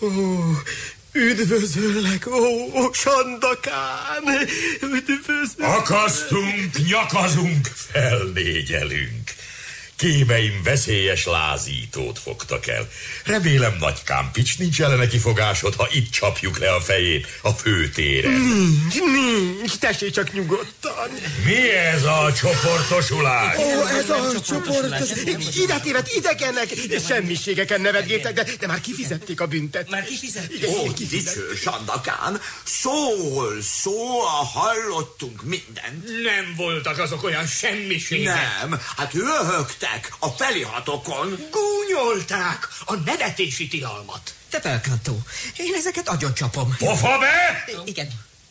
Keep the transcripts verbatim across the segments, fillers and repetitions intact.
Ó, üdvözöllek, ó, Sandakán, üdvözöllek. Akasztunk, nyakazunk, felnégyelünk. Kémeim veszélyes lázítót fogtak el. Remélem, nagy Kámpics, nincs ellene kifogásod, ha itt csapjuk le a fejét a főtéren. Nincs, nincs, tessék csak nyugodtan. Mi ez a csoportosulás? Ó, ez a csoportos... Ide tévedt idegenek, semmiségeken nevetgéltek, de, de már kifizették a büntet. Már kifizették? Ó, dicső Sandakán, szól, szó, hallottunk mindent. Nem voltak azok olyan semmiségek. Nem, hát röhögtek a feliratokon. Gúnyolták a nevetési tilalmat. Te Belkántó, én ezeket agyoncsapom. Pofa be! Igen.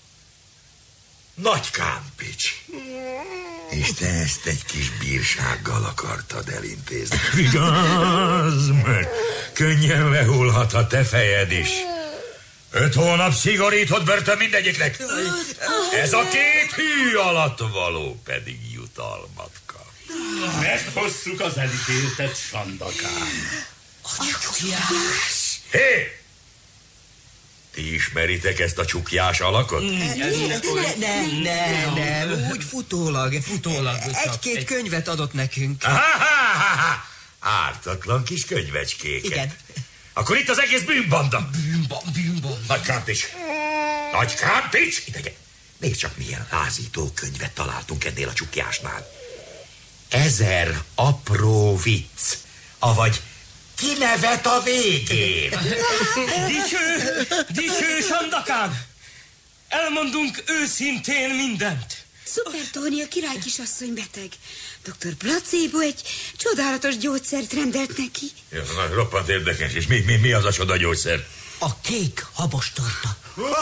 Nagy Kámpics. És te ezt egy kis bírsággal akartad elintézni. Igaz, mert könnyen lehullhat a te fejed is. Öt hónap szigorított börtön mindegyiknek. Ez a két hű alatt való pedig jutalmat kap. Meghosszuk az elítéltet, Sandakán. A csukjás. Hé! Ti ismeritek ezt a csukjás alakot? Nem, nem, nem, nem, úgy futólag. Futólag. Egy-két könyvet adott nekünk. Ha-ha-ha-ha! Ártatlan kis könyvecskéket. Igen. Akkor itt az egész bűnbanda. Bűnbon, bűnbon. Nagy Kámpics! Nagy Kámpics! Idegen! Nézd csak, milyen lázító könyvet találtunk ennél a csukjásnál. Ezer apró vicc, avagy kinevet a végén. Dicső, dicső Sandakán! Elmondunk őszintén mindent. Szupertóni, a király kisasszony beteg. doktor Placebo egy csodálatos gyógyszert rendelt neki. Ja, roppant érdekes, és mi, mi, mi az a csoda gyógyszer? A kék habostorta.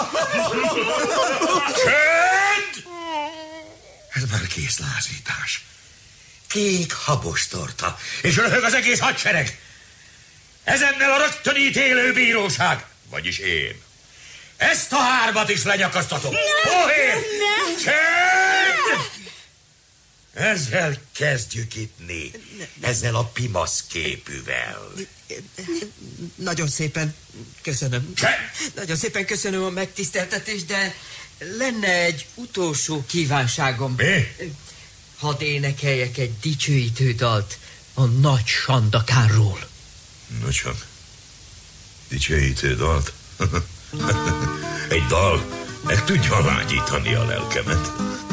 Csend! Ez már kész lázítás. Kék habostorta, és röhög az egész hadsereg. Ezennel a rögtönítélő bíróság, vagyis én. Ezt a hármat is lenyakasztatom. Pohér! Csend! Ezzel kezdjük itni. Ezzel a pimasz képűvel. Nagyon szépen köszönöm. Csend! Nagyon szépen köszönöm a megtiszteltetést, de lenne egy utolsó kívánságom. Mi? Hadd énekeljek egy dicsőítő dalt a nagy Sandakánról. No csak. Dicsőítő dalt? Egy dal meg tudja lágyítani a lelkemet.